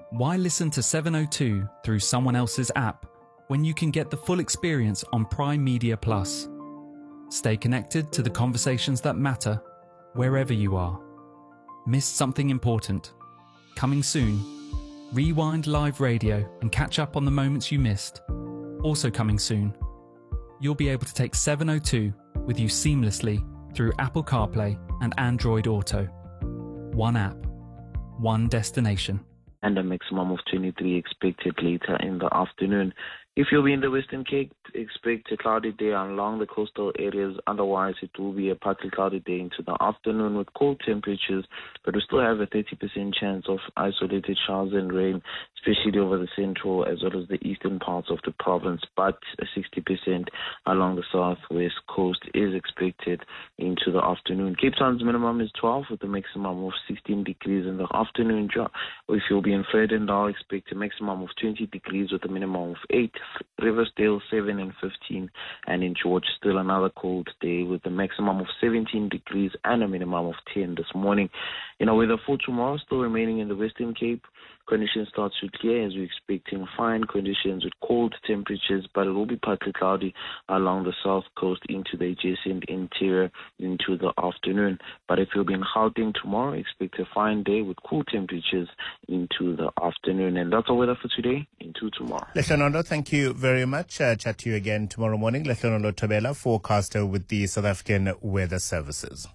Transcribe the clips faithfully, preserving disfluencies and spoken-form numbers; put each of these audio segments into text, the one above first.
Why listen to seven oh two through someone else's app when you can get the full experience on Prime Media Plus? Stay connected to the conversations that matter wherever you are. Missed something important? Coming soon. Rewind live radio and catch up on the moments you missed. Also coming soon. You'll be able to take seven oh two with you seamlessly through Apple CarPlay and Android Auto. One app, one destination. And a maximum of twenty-three expected later in the afternoon. If you'll be in the Western Cape, expect a cloudy day along the coastal areas. Otherwise, it will be a partly cloudy day into the afternoon with cold temperatures, but we still have a thirty percent chance of isolated showers and rain, especially over the central as well as the eastern parts of the province, but a sixty percent along the southwest coast is expected into the afternoon. Cape Town's minimum is twelve with a maximum of sixteen degrees in the afternoon. If you'll be in Vredendal, expect a maximum of twenty degrees with a minimum of eight. Riversdale seven and fifteen, and in George still another cold day with a maximum of seventeen degrees and a minimum of ten this morning. You know, weather for tomorrow still remaining in the Western Cape. Conditions start to clear as we're expecting fine conditions with cold temperatures, but it will be partly cloudy along the south coast into the adjacent interior into the afternoon. But if you'll be in Gauteng tomorrow, expect a fine day with cool temperatures into the afternoon. And that's our weather for today into tomorrow. Lehlonololo, thank you very much. Uh, chat to you again tomorrow morning. Lehlonololo Thobela, forecaster with the South African Weather Services.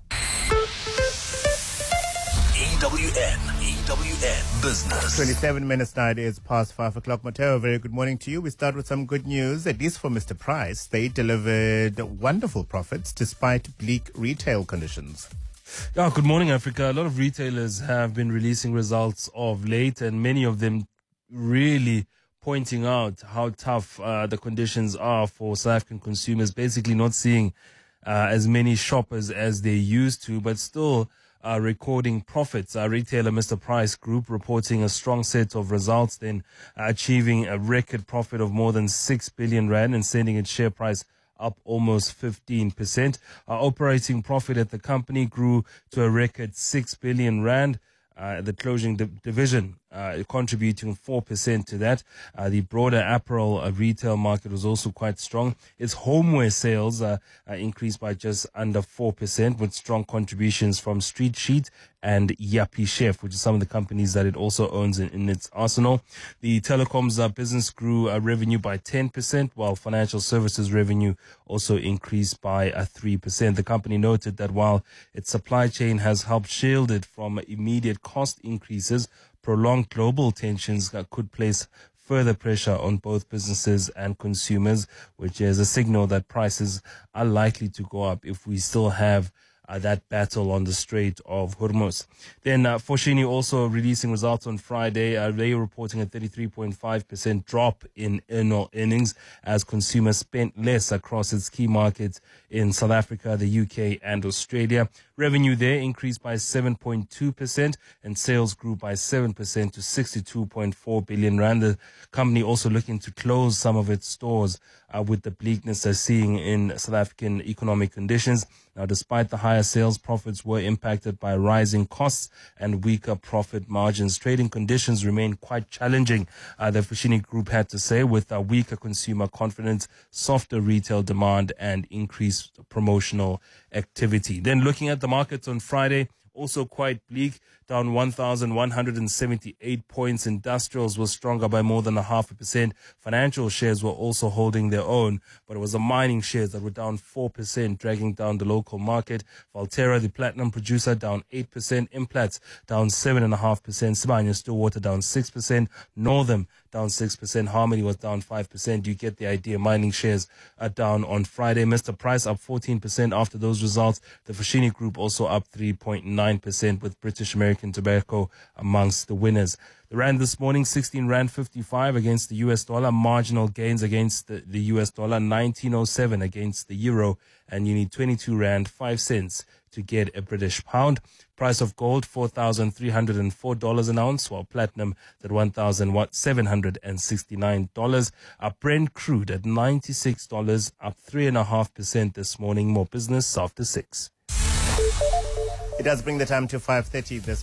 E W N, E W N Business. twenty-seven minutes now, it is past five o'clock. Mateo, very good morning to you. We start with some good news, at least for Mister Price. They delivered wonderful profits despite bleak retail conditions. Yeah, good morning, Africa. A lot of retailers have been releasing results of late, and many of them really pointing out how tough uh, the conditions are for South African consumers, basically not seeing uh, as many shoppers as they used to, but still Uh, recording profits. Our retailer, Mister Price Group, reporting a strong set of results, then uh, achieving a record profit of more than six billion rand and sending its share price up almost fifteen percent. Our operating profit at the company grew to a record six billion rand. Uh, the clothing di- division uh, contributing four percent to that. Uh, the broader apparel uh, retail market was also quite strong. Its homeware sales uh, uh, increased by just under four percent with strong contributions from Street Sheet and Yappy Chef, which is some of the companies that it also owns in, in its arsenal. The telecoms uh, business grew uh, revenue by ten percent, while financial services revenue also increased by uh, three percent. The company noted that while its supply chain has helped shield it from immediate cost increases, prolonged global tensions uh, could place further pressure on both businesses and consumers, which is a signal that prices are likely to go up if we still have Uh, that battle on the Strait of Hormuz. Then uh, Foschini also releasing results on Friday. Uh, they are reporting a thirty-three point five percent drop in annual earnings as consumers spent less across its key markets in South Africa, the U K and Australia. Revenue there increased by seven point two percent and sales grew by seven percent to sixty-two point four billion rand. The company also looking to close some of its stores uh, with the bleakness they're seeing in South African economic conditions. Now, despite the higher sales, profits were impacted by rising costs and weaker profit margins. Trading conditions remain quite challenging, uh, the Foschini Group had to say, with a weaker consumer confidence, softer retail demand, and increased promotional activity. Then looking at the markets on Friday, also quite bleak, down one thousand one hundred seventy-eight points. Industrials was stronger by more than a half a percent. Financial shares were also holding their own, but it was the mining shares that were down four percent, dragging down the local market. Valterra, the platinum producer, down eight percent. Implats down seven point five percent. Sibanye Stillwater down six percent. Northam down six percent. Harmony was down five percent. You get the idea. Mining shares are down on Friday. Mister Price up fourteen percent after those results. The Foschini Group also up three point nine percent with British American Tobacco amongst the winners. The rand this morning, sixteen rand fifty-five against the U S dollar. Marginal gains against the, the U S dollar, nineteen oh seven against the euro. And you need twenty-two rand five cents to get a British pound. Price of gold, four thousand three hundred four dollars an ounce, while platinum at one thousand seven hundred sixty-nine dollars. Our Brent crude at ninety-six dollars, up three point five percent this morning. More business after six. It does bring the time to five thirty this